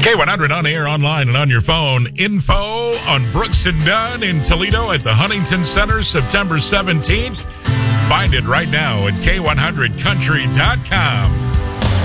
K100 on air, online, and on your phone. Info on Brooks and Dunn in Toledo at the Huntington Center, September 17th. Find it right now at K100country.com.